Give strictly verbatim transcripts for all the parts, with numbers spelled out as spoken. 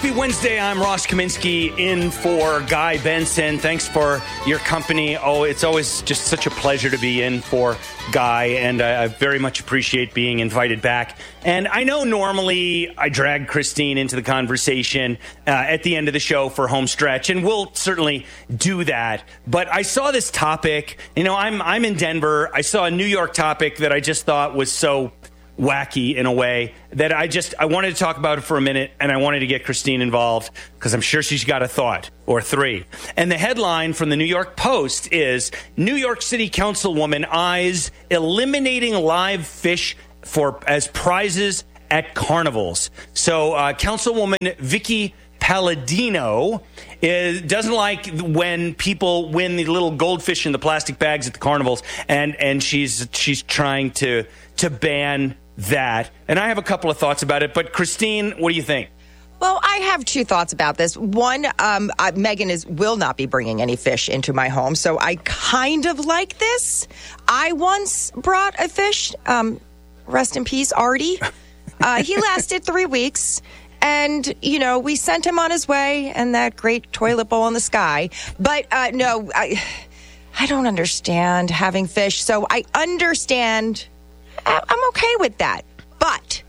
Happy Wednesday. I'm Ross Kaminsky in for Guy Benson. Thanks for your company. Oh, it's always just such a pleasure to be in for Guy, and I, I very much appreciate being invited back. And I know normally I drag Christine into the conversation uh, at the end of the show for home stretch, and we'll certainly do that. But I saw this topic. You know, I'm I'm in Denver. I saw a New York topic that I just thought was so wacky in a way that I just I wanted to talk about it for a minute, and I wanted to get Christine involved because I'm sure she's got a thought or three. And the headline from the New York Post is New York City Councilwoman eyes eliminating live fish for as prizes at carnivals. So uh, Councilwoman Vicky Palladino is, doesn't like when people win the little goldfish in the plastic bags at the carnivals, and and she's she's trying to to ban that. And I have a couple of thoughts about it, but Christine, what do you think? Well, I have two thoughts about this. One, um, uh, Megan is will not be bringing any fish into my home, so I kind of like this. I once brought a fish, um, rest in peace, Artie. Uh, he lasted three weeks, and, you know, we sent him on his way and that great toilet bowl in the sky. But, uh, no, I, I don't understand having fish, so I understand. I'm okay with that, but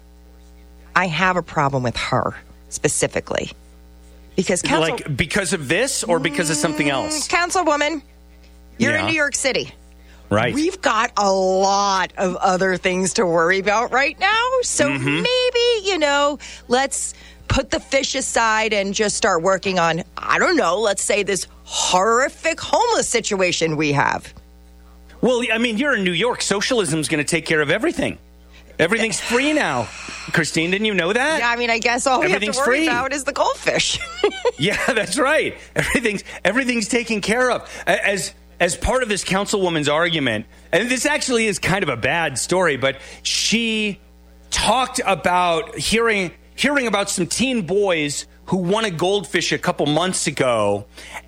I have a problem with her specifically because council, like because of this or because of something else. Councilwoman, you're yeah. in New York City, right? We've got a lot of other things to worry about right now, so mm-hmm. maybe you know, let's put the fish aside and just start working on, I don't know, let's say this horrific homeless situation we have. Well, I mean, you're in New York. Socialism's going to take care of everything. Everything's free now. Christine, didn't you know that? Yeah, I mean, I guess all we have to worry free. about is the goldfish. Yeah, that's right. Everything's everything's taken care of. As as part of this councilwoman's argument, and this actually is kind of a bad story, but she talked about hearing hearing about some teen boys who won a goldfish a couple months ago,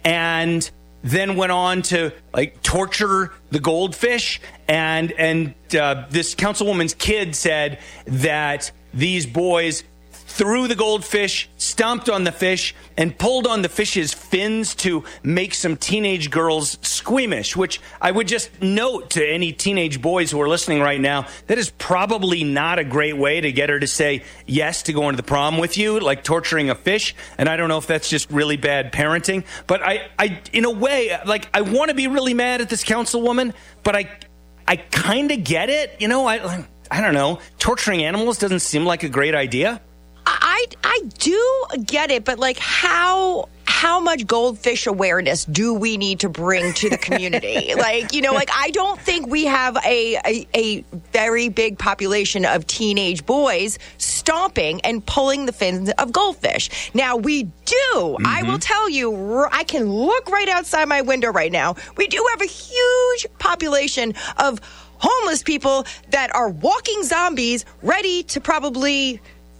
and then went on to like torture the goldfish, and and uh, this councilwoman's kid said that these boys threw the goldfish, stomped on the fish, and pulled on the fish's fins to make some teenage girls squeamish, which I would just note to any teenage boys who are listening right now, that is probably not a great way to get her to say yes to going to the prom with you, like torturing a fish. And I don't know if that's just really bad parenting, but I, I in a way, like, I want to be really mad at this councilwoman, but I, I kind of get it. You know, I, I don't know. Torturing animals doesn't seem like a great idea. I I do get it, but like how how much goldfish awareness do we need to bring to the community? Like, you know, like I don't think we have a, a a very big population of teenage boys stomping and pulling the fins of goldfish. Now we do. Mm-hmm. I will tell you, I can look right outside my window right now. We do have a huge population of homeless people that are walking zombies ready to probably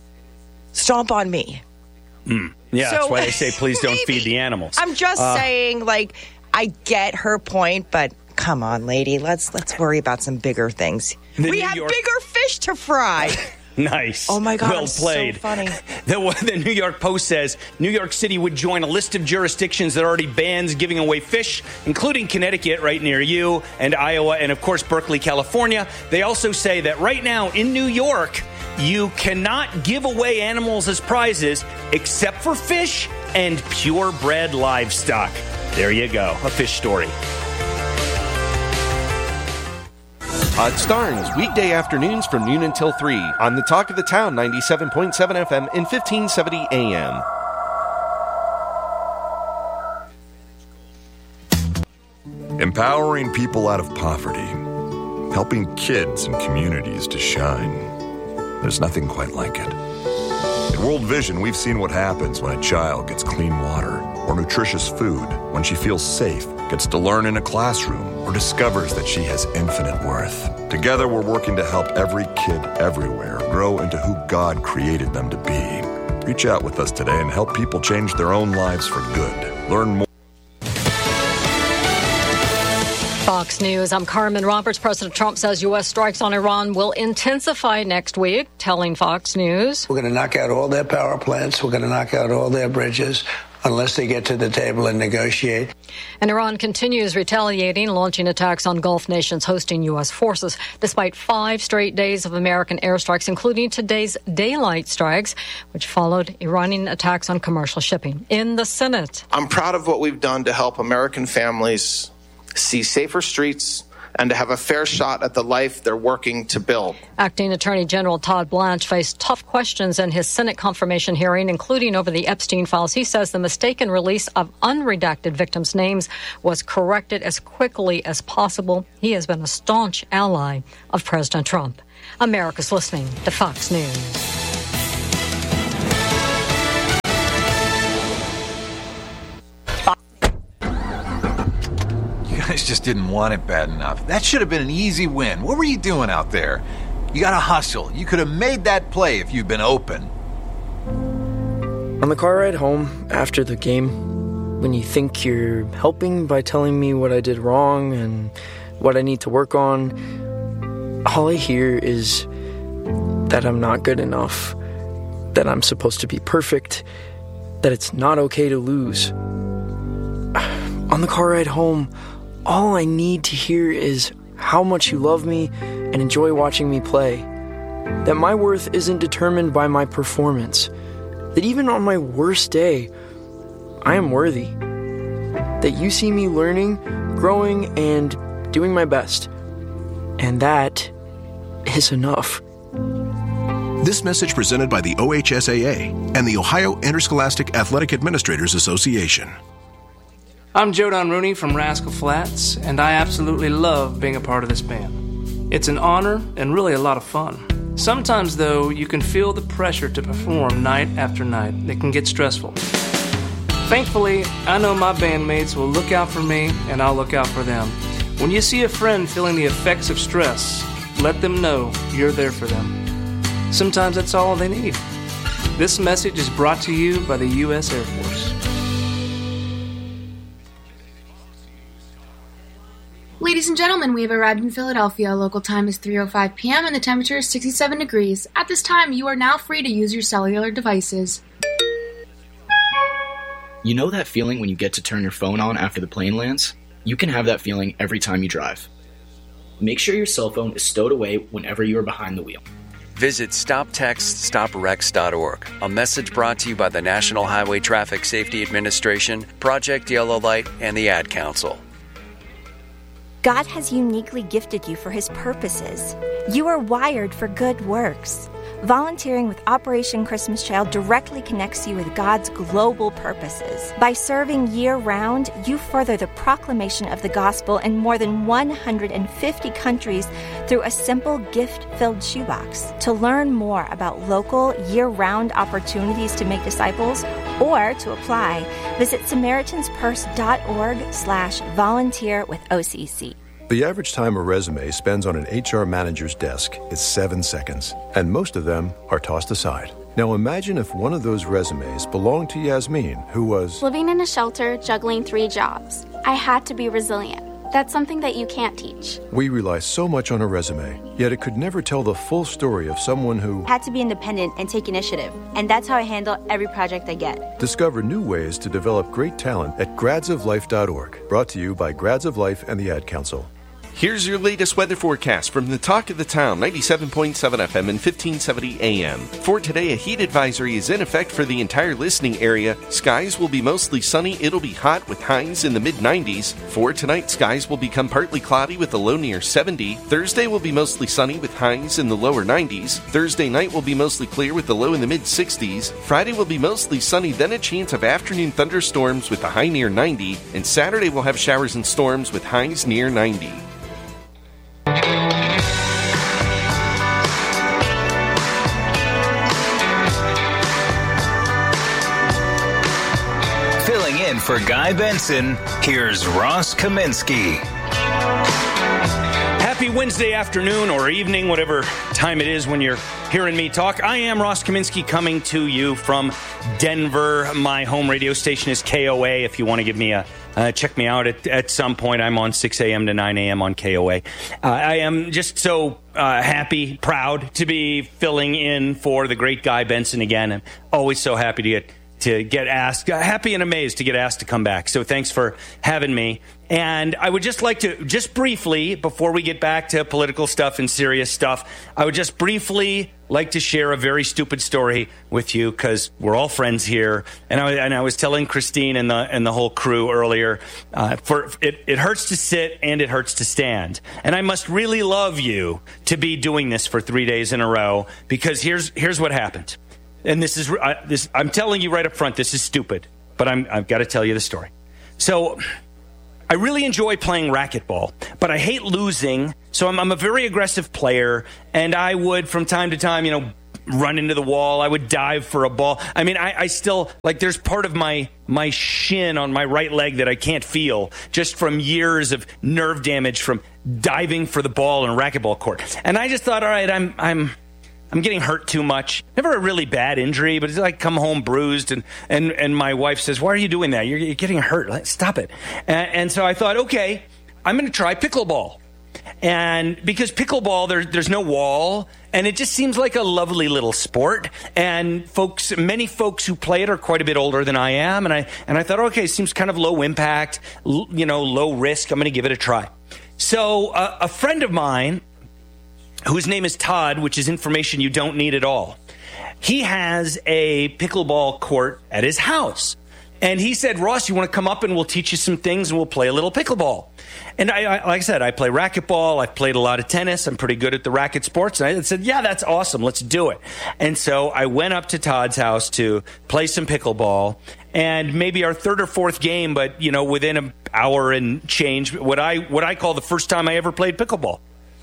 stomp on me. Mm. Yeah, so, that's why they say please don't maybe. feed the animals. I'm just uh, saying, like, I get her point, but come on, lady, let's let's worry about some bigger things. We New have York- bigger fish to fry. Nice. Oh, my God, well played. So funny. The, the New York Post says New York City would join a list of jurisdictions that already bans giving away fish, including Connecticut right near you, and Iowa, and, of course, Berkeley, California. They also say that right now in New York, you cannot give away animals as prizes except for fish and purebred livestock. There you go. A fish story. Todd Starnes, weekday afternoons from noon until three on the Talk of the Town, ninety-seven point seven F M and fifteen seventy A M. Empowering people out of poverty. Helping kids and communities to shine. There's nothing quite like it. At World Vision, we've seen what happens when a child gets clean water or nutritious food, when she feels safe, gets to learn in a classroom, or discovers that she has infinite worth. Together, we're working to help every kid everywhere grow into who God created them to be. Reach out with us today and help people change their own lives for good. Learn more. Fox News. I'm Carmen Roberts. President Trump says U S strikes on Iran will intensify next week, telling Fox News. We're going to knock out all their power plants. We're going to knock out all their bridges unless they get to the table and negotiate. And Iran continues retaliating, launching attacks on Gulf nations hosting U S forces, despite five straight days of American airstrikes, including today's daylight strikes, which followed Iranian attacks on commercial shipping. In the Senate, I'm proud of what we've done to help American families see safer streets and to have a fair shot at the life they're working to build. Acting Attorney General Todd Blanche faced tough questions in his Senate confirmation hearing, including over the Epstein files. He says the mistaken release of unredacted victims' names was corrected as quickly as possible. He has been a staunch ally of President Trump. America's listening to Fox News. You guys just didn't want it bad enough. That should have been an easy win. What were you doing out there? You gotta hustle. You could have made that play if you'd been open. On the car ride home after the game, when you think you're helping by telling me what I did wrong and what I need to work on, all I hear is that I'm not good enough, that I'm supposed to be perfect, that it's not okay to lose. On the car ride home, all I need to hear is how much you love me and enjoy watching me play. That my worth isn't determined by my performance. That even on my worst day, I am worthy. That you see me learning, growing, and doing my best. And that is enough. This message presented by the O H S A A and the Ohio Interscholastic Athletic Administrators Association. I'm Joe Don Rooney from Rascal Flats, and I absolutely love being a part of this band. It's an honor and really a lot of fun. Sometimes, though, you can feel the pressure to perform night after night. It can get stressful. Thankfully, I know my bandmates will look out for me, and I'll look out for them. When you see a friend feeling the effects of stress, let them know you're there for them. Sometimes that's all they need. This message is brought to you by the U S Air Force. Ladies and gentlemen, we have arrived in Philadelphia. Local time is three oh five p.m. and the temperature is sixty-seven degrees. At this time, you are now free to use your cellular devices. You know that feeling when you get to turn your phone on after the plane lands? You can have that feeling every time you drive. Make sure your cell phone is stowed away whenever you are behind the wheel. Visit stop text stop wrecks dot org. A message brought to you by the National Highway Traffic Safety Administration, Project Yellow Light, and the Ad Council. God has uniquely gifted you for His purposes. You are wired for good works. Volunteering with Operation Christmas Child directly connects you with God's global purposes. By serving year-round, you further the proclamation of the gospel in more than one hundred fifty countries through a simple gift-filled shoebox. To learn more about local, year-round opportunities to make disciples or to apply, visit SamaritansPurse.org slash volunteer with O C C. The average time a resume spends on an H R manager's desk is seven seconds, and most of them are tossed aside. Now imagine if one of those resumes belonged to Yasmin, who was living in a shelter, juggling three jobs. I had to be resilient. That's something that you can't teach. We rely so much on a resume, yet it could never tell the full story of someone who had to be independent and take initiative. And that's how I handle every project I get. Discover new ways to develop great talent at grads of life dot org. Brought to you by Grads of Life and the Ad Council. Here's your latest weather forecast from the Talk of the Town, ninety-seven point seven F M and fifteen seventy A M. For today, a heat advisory is in effect for the entire listening area. Skies will be mostly sunny. It'll be hot with highs in the mid nineties. For tonight, skies will become partly cloudy with a low near seventy. Thursday will be mostly sunny with highs in the lower nineties. Thursday night will be mostly clear with the low in the mid sixties. Friday will be mostly sunny, then a chance of afternoon thunderstorms with a high near ninety. And Saturday will have showers and storms with highs near ninety. Filling in for Guy Benson, here's Ross Kaminsky. Happy Wednesday afternoon or evening, whatever time it is when you're hearing me talk. I am Ross Kaminsky coming to you from Denver. My home radio station is K O A. If you want to give me a uh, check me out at, at some point, I'm on six a.m. to nine a.m. on K O A. Uh, I am just so uh, happy, proud to be filling in for the great Guy Benson again. I'm always so happy to get to get asked, happy and amazed to get asked to come back. So thanks for having me. And I would just like to, just briefly, before we get back to political stuff and serious stuff, I would just briefly like to share a very stupid story with you because we're all friends here. And I, and I was telling Christine and the and the whole crew earlier, uh, for it, it hurts to sit and it hurts to stand. And I must really love you to be doing this for three days in a row because here's here's what happened. And this is, uh, this, I'm telling you right up front, this is stupid, but I'm, I've got to tell you the story. So I really enjoy playing racquetball, but I hate losing. So I'm, I'm a very aggressive player, and I would, from time to time, you know, run into the wall. I would dive for a ball. I mean, I, I still, like, there's part of my, my shin on my right leg that I can't feel just from years of nerve damage from diving for the ball in a racquetball court. And I just thought, all right, I'm, I'm, I'm getting hurt too much. Never a really bad injury, but it's like come home bruised. And, and, and my wife says, why are you doing that? You're, you're getting hurt. Stop it. And, and so I thought, okay, I'm going to try pickleball. And because pickleball, there, there's no wall, and it just seems like a lovely little sport. And folks, many folks who play it are quite a bit older than I am. And I, and I thought, okay, it seems kind of low impact, you know, low risk. I'm going to give it a try. So uh, a friend of mine, whose name is Todd, which is information you don't need at all. He has a pickleball court at his house. And he said, Ross, you want to come up and we'll teach you some things and we'll play a little pickleball. And I, I, like I said, I play racquetball. I've played a lot of tennis. I'm pretty good at the racket sports. And I said, yeah, that's awesome. Let's do it. And so I went up to Todd's house to play some pickleball. And maybe our third or fourth game, but, you know, within an hour and change, what I what I call the first time I ever played pickleball.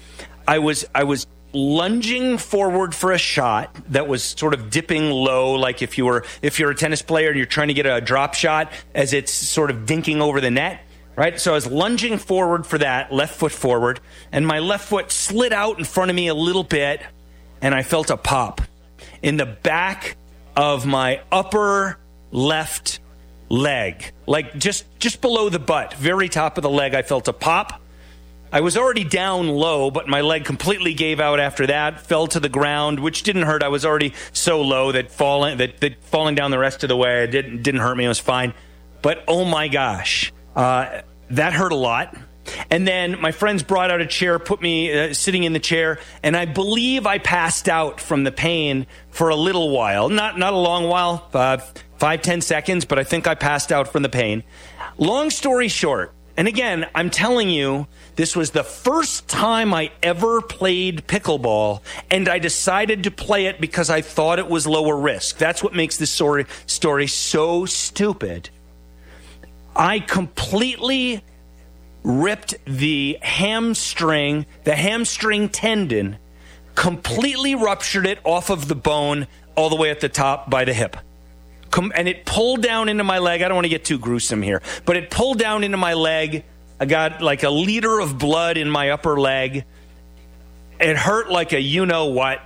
I was I was lunging forward for a shot that was sort of dipping low, like if you were if you're a tennis player and you're trying to get a drop shot as it's sort of dinking over the net, right? So I was lunging forward for that, left foot forward, and my left foot slid out in front of me a little bit, and I felt a pop in the back of my upper left leg, like just just below the butt, very top of the leg. I felt a pop. I was already down low, but my leg completely gave out after that, fell to the ground, which didn't hurt. I was already so low that falling that, that falling down the rest of the way it didn't didn't hurt me. It was fine. But oh my gosh, uh, that hurt a lot. And then my friends brought out a chair, put me uh, sitting in the chair, and I believe I passed out from the pain for a little while. Not not a long while, uh, five, ten seconds, but I think I passed out from the pain. Long story short, and again, I'm telling you, this was the first time I ever played pickleball, and I decided to play it because I thought it was lower risk. That's what makes this story, story so stupid. I completely ripped the hamstring, the hamstring tendon, completely ruptured it off of the bone all the way at the top by the hip. And it pulled down into my leg. I don't want to get too gruesome here, but it pulled down into my leg. I got like a liter of blood in my upper leg. It hurt like a you-know-what.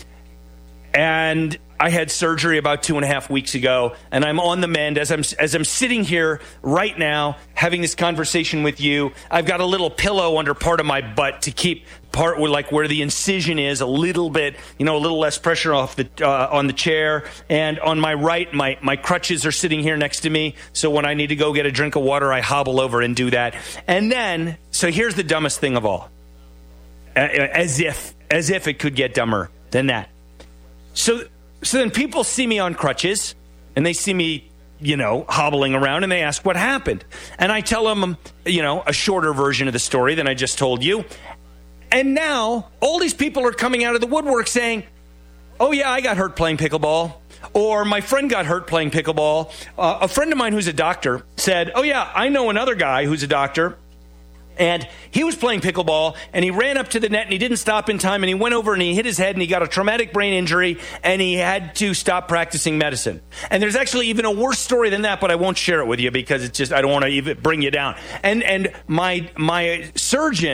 And I had surgery about two and a half weeks ago, and I'm on the mend. As I'm as I'm sitting here right now having this conversation with you, I've got a little pillow under part of my butt to keep part where, like where the incision is, a little bit, you know, a little less pressure off the uh, on the chair. And on my right, my my crutches are sitting here next to me. So when I need to go get a drink of water, I hobble over and do that. And then, so here's the dumbest thing of all, as if as if it could get dumber than that. So. So then people see me on crutches, and they see me, you know, hobbling around, and they ask what happened. And I tell them, you know, a shorter version of the story than I just told you. And now all these people are coming out of the woodwork saying, oh, yeah, I got hurt playing pickleball. Or my friend got hurt playing pickleball. Uh, a friend of mine who's a doctor said, oh, yeah, I know another guy who's a doctor. And he was playing pickleball, and he ran up to the net, and he didn't stop in time, and he went over, and he hit his head, and he got a traumatic brain injury, and he had to stop practicing medicine. And there's actually even a worse story than that, but I won't share it with you because it's just, I don't want to even bring you down. And and my my surgeon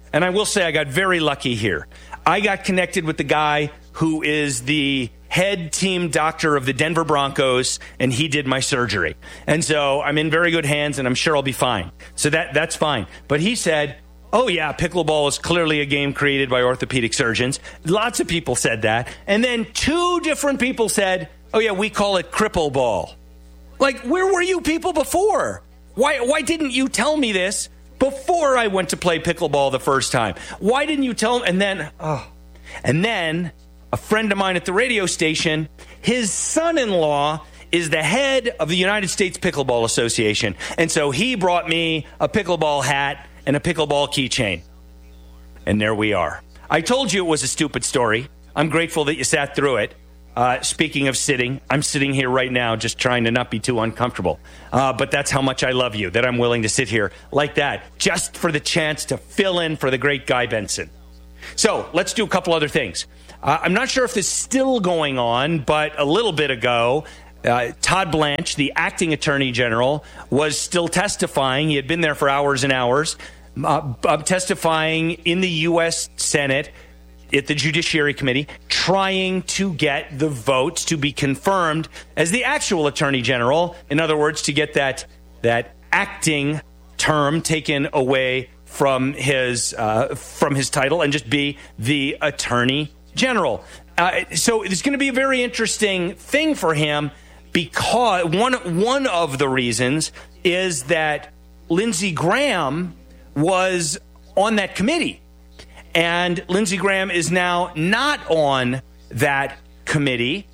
and I will say I got very lucky here. I got connected with the guy who is the head team doctor of the Denver Broncos, and he did my surgery. And so I'm in very good hands, and I'm sure I'll be fine. So that that's fine. But he said, oh, yeah, pickleball is clearly a game created by orthopedic surgeons. Lots of people said that. And then two different people said, oh, yeah, we call it cripple ball. Like, where were you people before? Why, why didn't you tell me this before I went to play pickleball the first time? Why didn't you tell me? And then, oh, and then a friend of mine at the radio station, his son-in-law is the head of the United States Pickleball Association. And so he brought me a pickleball hat and a pickleball keychain. And there we are. I told you it was a stupid story. I'm grateful that you sat through it. Uh, speaking of sitting, I'm sitting here right now just trying to not be too uncomfortable. Uh, but that's how much I love you, that I'm willing to sit here like that just for the chance to fill in for the great Guy Benson. So let's do a couple other things. Uh, I'm not sure if this is still going on, but a little bit ago, uh, Todd Blanche, the acting attorney general, was still testifying. He had been there for hours and hours, uh, uh, testifying in the U S Senate at the Judiciary Committee, trying to get the votes to be confirmed as the actual attorney general. In other words, to get that that acting term taken away from his uh, from his title and just be the attorney general. Uh, so it's going to be a very interesting thing for him, because one one of the reasons is that Lindsey Graham was on that committee. And Lindsey Graham is now not on that committee.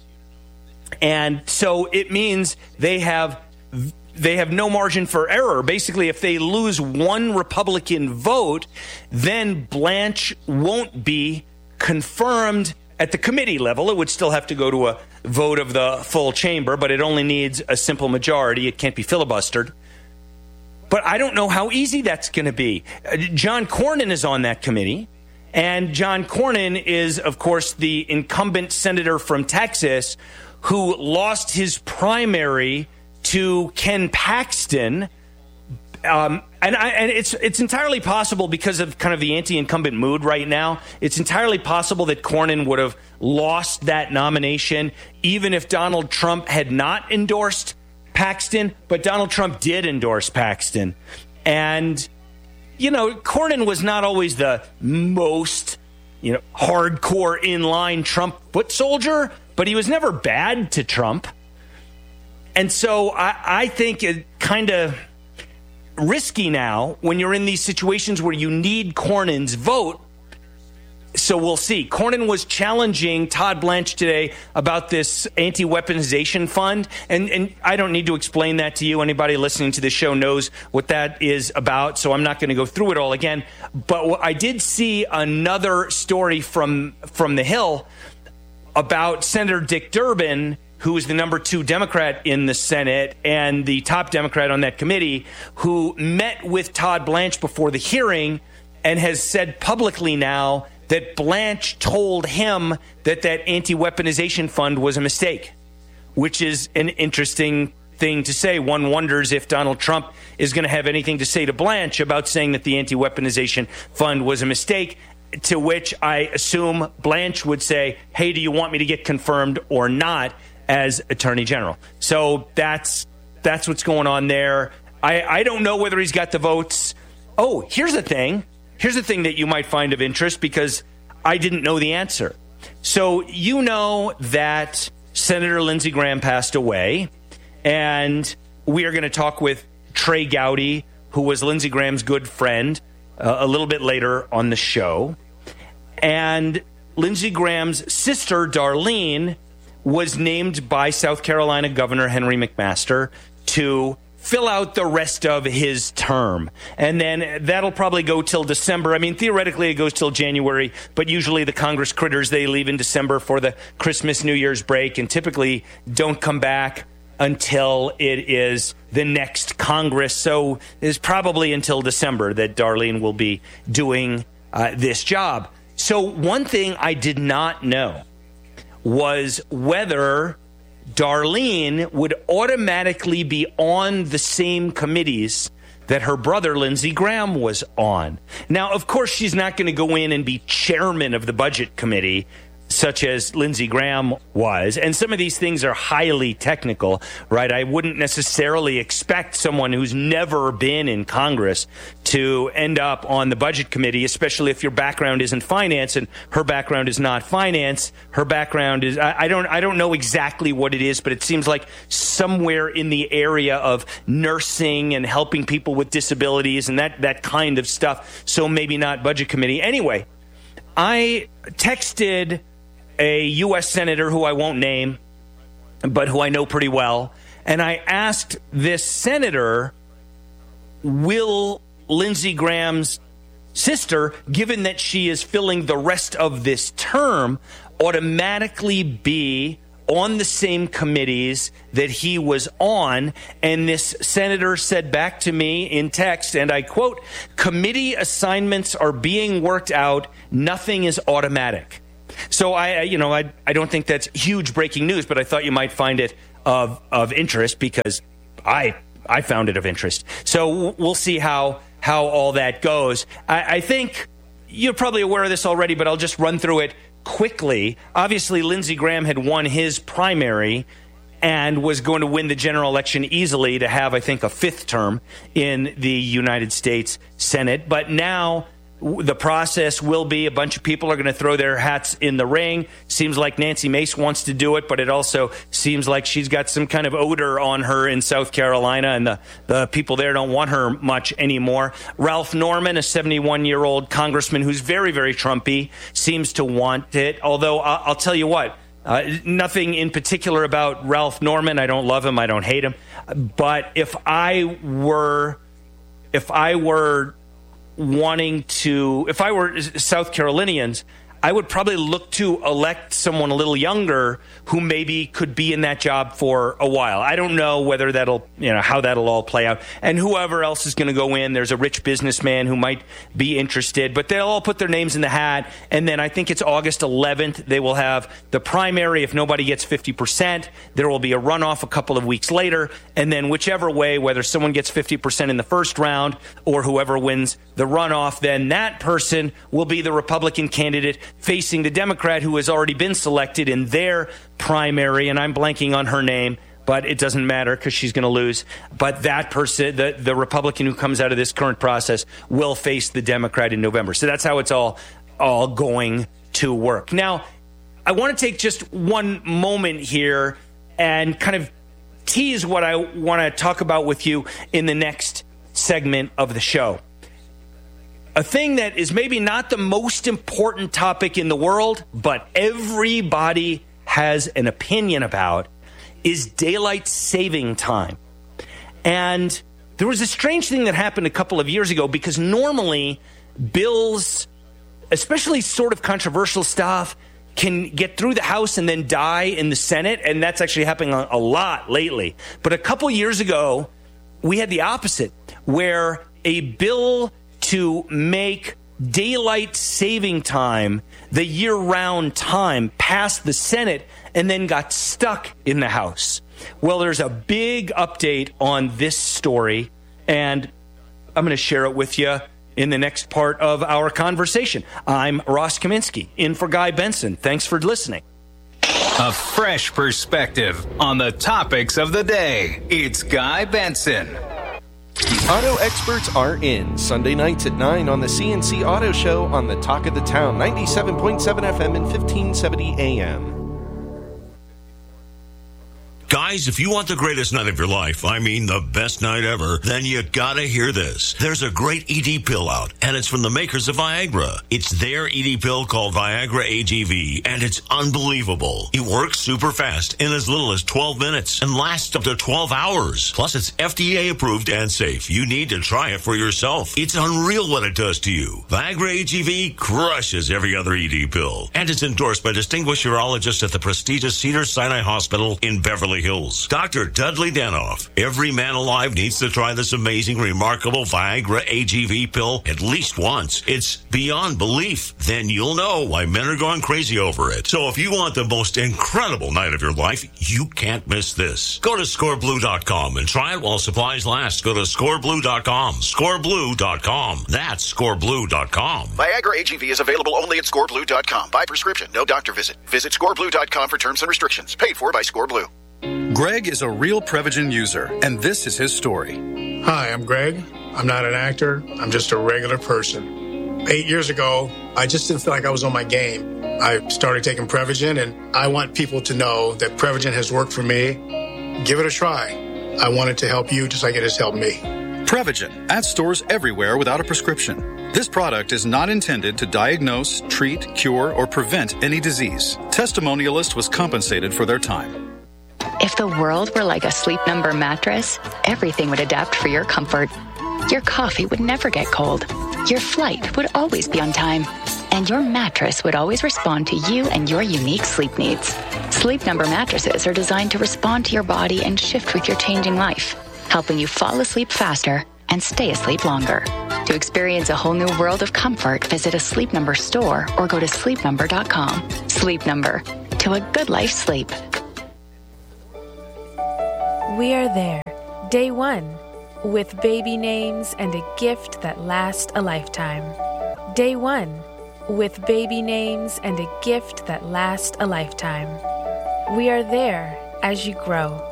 And so it means they have they have no margin for error. Basically, if they lose one Republican vote, then Blanche won't be confirmed at the committee level. It would still have to go to a vote of the full chamber, but it only needs a simple majority. It can't be filibustered. But I don't know how easy that's going to be. John Cornyn is on that committee. And John Cornyn is, of course, the incumbent senator from Texas who lost his primary to Ken Paxton. Um, and, I, and it's it's entirely possible, because of kind of the anti-incumbent mood right now, it's entirely possible that Cornyn would have lost that nomination even if Donald Trump had not endorsed Paxton. But Donald Trump did endorse Paxton. And you know, Cornyn was not always the most, you know, hardcore inline Trump foot soldier, but he was never bad to Trump. And so I, I think it kind of risky now when you're in these situations where you need Cornyn's vote. So we'll see. Cornyn was challenging Todd Blanche today about this anti-weaponization fund. And, and I don't need to explain that to you. Anybody listening to this show knows what that is about, so I'm not going to go through it all again. But I did see another story from, from the Hill about Senator Dick Durbin, who is the number two Democrat in the Senate and the top Democrat on that committee, who met with Todd Blanche before the hearing and has said publicly now that Blanche told him that that anti-weaponization fund was a mistake, which is an interesting thing to say. One wonders if Donald Trump is going to have anything to say to Blanche about saying that the anti-weaponization fund was a mistake, to which I assume Blanche would say, hey, do you want me to get confirmed or not as Attorney General? So that's that's what's going on there. I, I don't know whether he's got the votes. Oh, here's the thing. Here's the thing that you might find of interest, because I didn't know the answer. So you know that Senator Lindsey Graham passed away, and we are going to talk with Trey Gowdy, who was Lindsey Graham's good friend, uh, a little bit later on the show. And Lindsey Graham's sister, Darlene, was named by South Carolina Governor Henry McMaster to fill out the rest of his term. And then that'll probably go till December. I mean, theoretically, it goes till January, but usually the Congress critters, they leave in December for the Christmas, New Year's break, and typically don't come back until it is the next Congress. So it's probably until December that Darlene will be doing uh, this job. So one thing I did not know was whether Darlene would automatically be on the same committees that her brother, Lindsey Graham, was on. Now, of course, she's not going to go in and be chairman of the Budget Committee, such as Lindsey Graham was. And some of these things are highly technical, right? I wouldn't necessarily expect someone who's never been in Congress to end up on the Budget Committee, especially if your background isn't finance, and her background is not finance. Her background is, I, I don't I don't know exactly what it is, but it seems like somewhere in the area of nursing and helping people with disabilities and that, that kind of stuff. So maybe not Budget Committee. Anyway, I texted a U S senator who I won't name, but who I know pretty well, and I asked this senator, will Lindsey Graham's sister, given that she is filling the rest of this term, automatically be on the same committees that he was on? And this senator said back to me in text, and I quote, "Committee assignments are being worked out. Nothing is automatic." So I, you know, I, I don't think that's huge breaking news, but I thought you might find it of of interest because I I found it of interest. So we'll see how how all that goes. I, I think you're probably aware of this already, but I'll just run through it quickly. Obviously, Lindsey Graham had won his primary and was going to win the general election easily to have, I think, a fifth term in the United States Senate. But now the process will be a bunch of people are going to throw their hats in the ring. Seems like Nancy Mace wants to do it, but it also seems like she's got some kind of odor on her in South Carolina, and the, the people there don't want her much anymore. Ralph Norman, a seventy-one-year-old congressman who's very, very Trumpy, seems to want it, although I'll, I'll tell you what, uh, nothing in particular about Ralph Norman. I don't love him. I don't hate him. But if I were, if I were wanting to, if I were South Carolinians, I would probably look to elect someone a little younger who maybe could be in that job for a while. I don't know whether that'll, you know, how that'll all play out. And whoever else is going to go in, there's a rich businessman who might be interested, but they'll all put their names in the hat. And then I think it's August eleventh. They will have the primary. If nobody gets fifty percent, there will be a runoff a couple of weeks later. And then whichever way, whether someone gets fifty percent in the first round or whoever wins the runoff, then that person will be the Republican candidate facing the Democrat who has already been selected in their primary, and I'm blanking on her name, but it doesn't matter because she's going to lose. But that person, the, the Republican who comes out of this current process, will face the Democrat in November. So that's how it's all, all going to work. Now, I want to take just one moment here and kind of tease what I want to talk about with you in the next segment of the show. A thing that is maybe not the most important topic in the world, but everybody has an opinion about, is daylight saving time. And there was a strange thing that happened a couple of years ago, because normally bills, especially sort of controversial stuff, can get through the House and then die in the Senate, and that's actually happening a lot lately. But a couple years ago, we had the opposite, where a bill to make daylight saving time the year-round time passed the Senate and then got stuck in the House. Well, there's a big update on this story, and I'm going to share it with you in the next part of our conversation. I'm Ross Kaminsky, in for Guy Benson. Thanks for listening. A fresh perspective on the topics of the day. It's Guy Benson. The auto experts are in. Sunday nights at nine on the C N C Auto Show on the Talk of the Town, ninety-seven point seven F M and fifteen seventy A M. Guys, if you want the greatest night of your life, I mean the best night ever, then you gotta hear this. There's a great E D pill out, and it's from the makers of Viagra. It's their E D pill called Viagra A G V, and it's unbelievable. It works super fast in as little as twelve minutes and lasts up to twelve hours. Plus, it's F D A approved and safe. You need to try it for yourself. It's unreal what it does to you. Viagra A G V crushes every other E D pill, and it's endorsed by distinguished urologists at the prestigious Cedars-Sinai Hospital in Beverly Hills. Doctor Dudley Danoff. Every man alive needs to try this amazing, remarkable Viagra A G V pill at least once. It's beyond belief. Then you'll know why men are going crazy over it. So if you want the most incredible night of your life, you can't miss this. Go to score blue dot com and try it while supplies last. Go to score blue dot com. score blue dot com. That's score blue dot com. Viagra A G V is available only at score blue dot com. By prescription, no doctor visit. Visit score blue dot com for terms and restrictions. Paid for by ScoreBlue. Greg is a real Prevagen user, and this is his story. Hi, I'm Greg. I'm not an actor. I'm just a regular person. Eight years ago, I just didn't feel like I was on my game. I started taking Prevagen, and I want people to know that Prevagen has worked for me. Give it a try. I want it to help you just like it has helped me. Prevagen, at stores everywhere without a prescription. This product is not intended to diagnose, treat, cure, or prevent any disease. Testimonialist was compensated for their time. If the world were like a Sleep Number mattress, everything would adapt for your comfort. Your coffee would never get cold. Your flight would always be on time. And your mattress would always respond to you and your unique sleep needs. Sleep Number mattresses are designed to respond to your body and shift with your changing life, helping you fall asleep faster and stay asleep longer. To experience a whole new world of comfort, visit a Sleep Number store or go to sleep number dot com. Sleep Number, to a good life sleep. We are there, day one, with baby names and a gift that lasts a lifetime. Day one, with baby names and a gift that lasts a lifetime. We are there as you grow.